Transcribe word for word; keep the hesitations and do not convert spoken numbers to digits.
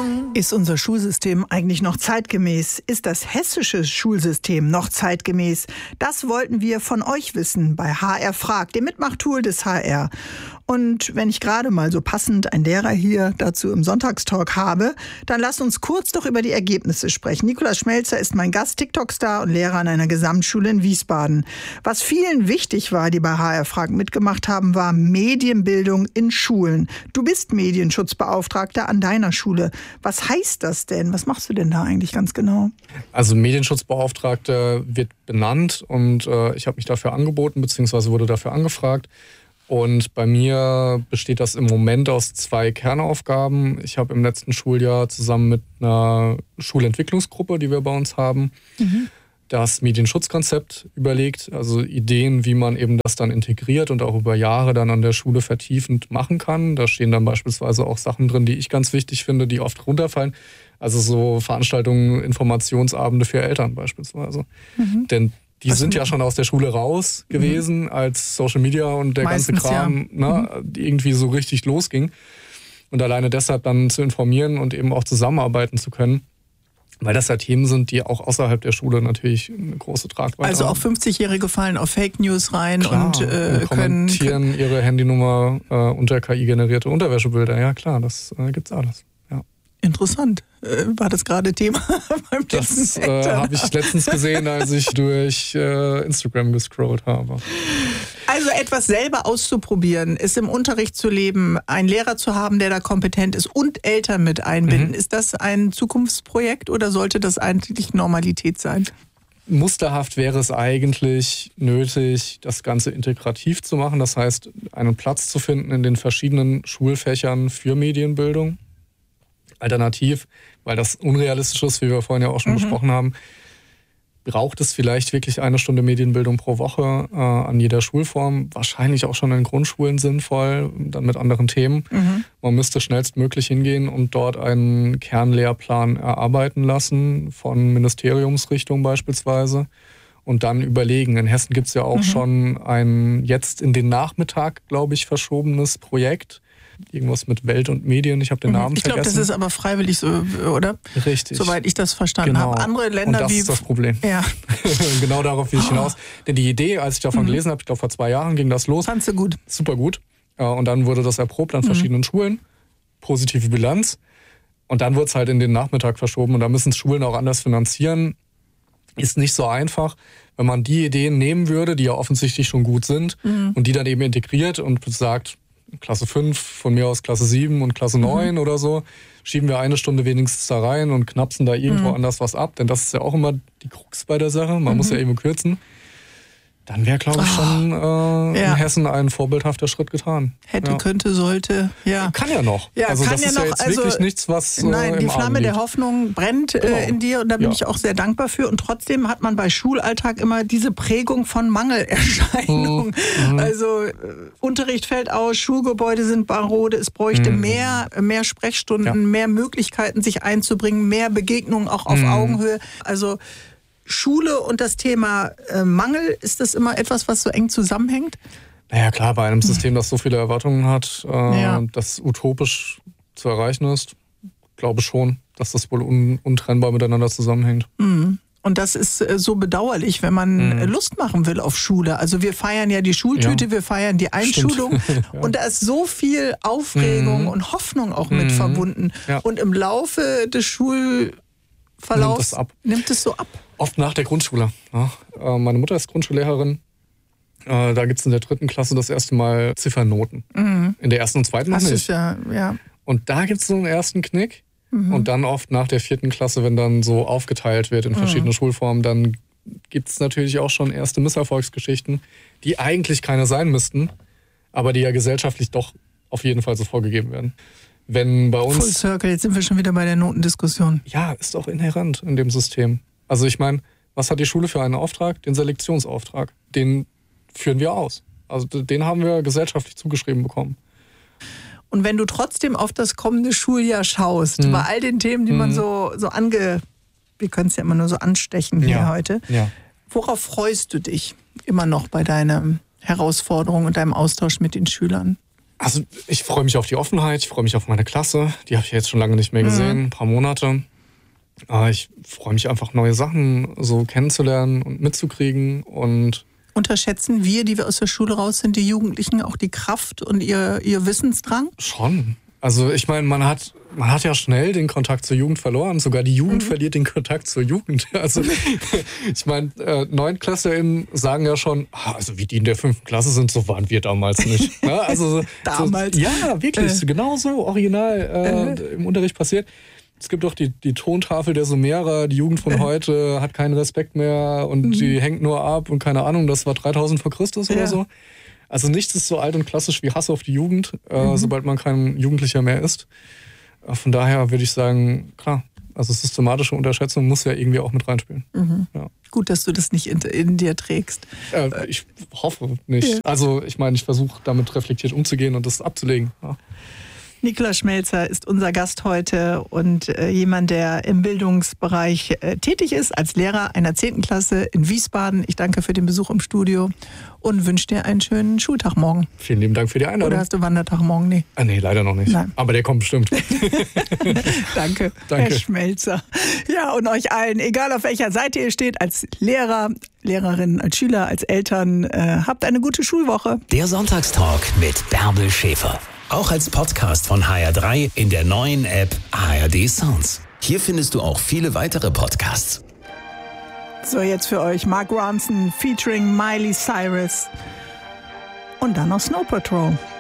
Ist unser Schulsystem eigentlich noch zeitgemäß? Ist das hessische Schulsystem noch zeitgemäß? Das wollten wir von euch wissen bei H R Fragt, dem Mitmachtool des H R. Und wenn ich gerade mal so passend einen Lehrer hier dazu im Sonntagstalk habe, dann lasst uns kurz doch über die Ergebnisse sprechen. Nikolaus Schmelzer ist mein Gast, TikTok-Star und Lehrer an einer Gesamtschule in Wiesbaden. Was vielen wichtig war, die bei H R Fragt mitgemacht haben, war Medienbildung in Schulen. Du bist Medienschutzbeauftragter an deiner Schule. Was heißt das denn? Was machst du denn da eigentlich ganz genau? Also Medienschutzbeauftragter wird benannt und äh, ich habe mich dafür angeboten, beziehungsweise wurde dafür angefragt. Und bei mir besteht das im Moment aus zwei Kernaufgaben. Ich habe im letzten Schuljahr zusammen mit einer Schulentwicklungsgruppe, die wir bei uns haben, mhm. das Medienschutzkonzept überlegt. Also Ideen, wie man eben das dann integriert und auch über Jahre dann an der Schule vertiefend machen kann. Da stehen dann beispielsweise auch Sachen drin, die ich ganz wichtig finde, die oft runterfallen. Also so Veranstaltungen, Informationsabende für Eltern beispielsweise. Mhm. Denn die Was sind ja schon aus der Schule raus gewesen, mhm. als Social Media und der Meistens, ganze Kram ja. ne, mhm. irgendwie so richtig losging. Und alleine deshalb dann zu informieren und eben auch zusammenarbeiten zu können, weil das ja Themen sind, die auch außerhalb der Schule natürlich eine große Tragweite also haben. Also auch fünfzigjährige fallen auf Fake News rein klar, und, äh, und kommentieren können, ihre Handynummer äh, unter K I-generierte Unterwäschebilder. Ja klar, das äh, gibt's alles. Ja. Interessant. War das gerade Thema beim Das äh, habe ich letztens gesehen, als ich durch äh, Instagram gescrollt habe. Also etwas selber auszuprobieren, es im Unterricht zu leben, einen Lehrer zu haben, der da kompetent ist und Eltern mit einbinden. Mhm. Ist das ein Zukunftsprojekt oder sollte das eigentlich Normalität sein? Musterhaft wäre es eigentlich nötig, das Ganze integrativ zu machen. Das heißt, einen Platz zu finden in den verschiedenen Schulfächern für Medienbildung. Alternativ, weil das unrealistisch ist, wie wir vorhin ja auch schon mhm. besprochen haben, braucht es vielleicht wirklich eine Stunde Medienbildung pro Woche äh, an jeder Schulform. Wahrscheinlich auch schon in Grundschulen sinnvoll, dann mit anderen Themen. Mhm. Man müsste schnellstmöglich hingehen und dort einen Kernlehrplan erarbeiten lassen, von Ministeriumsrichtung beispielsweise. Und dann überlegen. In Hessen gibt es ja auch mhm. schon ein jetzt in den Nachmittag, glaube ich, verschobenes Projekt. Irgendwas mit Welt und Medien, ich habe den Namen ich glaub, vergessen. Ich glaube, das ist aber freiwillig so, oder? Richtig. Soweit ich das verstanden genau. habe. Andere Länder und das wie... ist das Problem. Ja. Genau darauf will ich hinaus. Denn die Idee, als ich davon mhm. gelesen habe, ich glaube vor zwei Jahren ging das los. Fandst du gut? Super gut. Und dann wurde das erprobt an verschiedenen mhm. Schulen. Positive Bilanz. Und dann wurde es halt in den Nachmittag verschoben. Und da müssen es Schulen auch anders finanzieren. Ist nicht so einfach. Wenn man die Ideen nehmen würde, die ja offensichtlich schon gut sind, mhm. und die dann eben integriert und sagt... Klasse fünf, von mir aus Klasse sieben und Klasse neun mhm. oder so, schieben wir eine Stunde wenigstens da rein und knapsen da irgendwo mhm. anders was ab. Denn das ist ja auch immer die Krux bei der Sache. Man mhm. muss ja eben kürzen. Dann wäre, glaube ich, schon äh, ja. in Hessen ein vorbildhafter Schritt getan. Hätte, ja. könnte, sollte, ja. Kann ja noch. Ja, also kann das ja ist noch, ja jetzt also, wirklich nichts, was äh, Nein, die im Flamme Abend der liegt. Hoffnung brennt genau. äh, in dir und da bin ja. ich auch sehr dankbar für. Und trotzdem hat man bei Schulalltag immer diese Prägung von Mangelerscheinungen. Mhm. Also äh, Unterricht fällt aus, Schulgebäude sind marode, es bräuchte mhm. mehr, mehr Sprechstunden, ja. mehr Möglichkeiten, sich einzubringen, mehr Begegnungen auch auf mhm. Augenhöhe. Also Schule und das Thema äh, Mangel, ist das immer etwas, was so eng zusammenhängt? Naja klar, bei einem System, das so viele Erwartungen hat, äh, ja. das utopisch zu erreichen ist, glaube schon, dass das wohl un- untrennbar miteinander zusammenhängt. Mhm. Und das ist äh, so bedauerlich, wenn man mhm. äh, Lust machen will auf Schule. Also wir feiern ja die Schultüte, ja. wir feiern die Einschulung ja. und da ist so viel Aufregung mhm. und Hoffnung auch mhm. mit verbunden. Ja. Und im Laufe des Schulverlaufs nimmt es, ab. nimmt es so ab. Oft nach der Grundschule. Ja. Äh, meine Mutter ist Grundschullehrerin. Äh, da gibt es in der dritten Klasse das erste Mal Ziffernoten. Mhm. In der ersten und zweiten noch nicht. Ja, ja. Und da gibt es so einen ersten Knick. Mhm. Und dann oft nach der vierten Klasse, wenn dann so aufgeteilt wird in verschiedene mhm. Schulformen, dann gibt es natürlich auch schon erste Misserfolgsgeschichten, die eigentlich keine sein müssten, aber die ja gesellschaftlich doch auf jeden Fall so vorgegeben werden. Wenn bei uns... Full Circle, jetzt sind wir schon wieder bei der Notendiskussion. Ja, ist auch inhärent in dem System. Also ich meine, was hat die Schule für einen Auftrag? Den Selektionsauftrag. Den führen wir aus. Also den haben wir gesellschaftlich zugeschrieben bekommen. Und wenn du trotzdem auf das kommende Schuljahr schaust, mhm. bei all den Themen, die mhm. man so, so ange... Wir können es ja immer nur so anstechen hier ja. heute. Ja. Worauf freust du dich immer noch bei deiner Herausforderung und deinem Austausch mit den Schülern? Also ich freue mich auf die Offenheit, ich freue mich auf meine Klasse. Die habe ich jetzt schon lange nicht mehr gesehen, mhm. ein paar Monate. Aber ich freue mich einfach, neue Sachen so kennenzulernen und mitzukriegen. Und unterschätzen wir, die wir aus der Schule raus sind, die Jugendlichen, auch die Kraft und ihr, ihr Wissensdrang? Schon. Also ich meine, man hat, man hat ja schnell den Kontakt zur Jugend verloren. Sogar die Jugend mhm. verliert den Kontakt zur Jugend. Also ich meine, äh, NeunklässlerInnen sagen ja schon, also wie die in der fünften Klasse sind, so waren wir damals nicht. Ja, also damals? So, ja, wirklich, äh. genau so, original äh, äh. im Unterricht passiert. Es gibt doch die, die Tontafel der Sumerer, die Jugend von äh. heute hat keinen Respekt mehr und mhm. die hängt nur ab und keine Ahnung, das war dreitausend vor Christus ja. oder so. Also nichts ist so alt und klassisch wie Hass auf die Jugend, äh, mhm. sobald man kein Jugendlicher mehr ist. Äh, von daher würde ich sagen, klar, also systematische Unterschätzung muss ja irgendwie auch mit reinspielen. Mhm. Ja. Gut, dass du das nicht in, in dir trägst. Äh, ich hoffe nicht. Ja. Also ich meine, ich versuche damit reflektiert umzugehen und das abzulegen. Ja. Niklas Schmelzer ist unser Gast heute und äh, jemand, der im Bildungsbereich äh, tätig ist, als Lehrer einer zehnten Klasse in Wiesbaden. Ich danke für den Besuch im Studio und wünsche dir einen schönen Schultag morgen. Vielen lieben Dank für die Einladung. Oder hast du Wandertag morgen? Nee. Ah, nee, leider noch nicht. Nein. Aber der kommt bestimmt. Danke, Danke, Herr Schmelzer. Ja, und euch allen, egal auf welcher Seite ihr steht, als Lehrer, Lehrerin, als Schüler, als Eltern, äh, habt eine gute Schulwoche. Der Sonntagstalk mit Bärbel Schäfer. Auch als Podcast von H R drei in der neuen App H R D Sounds. Hier findest du auch viele weitere Podcasts. So, jetzt für euch Mark Ronson featuring Miley Cyrus und dann noch Snow Patrol.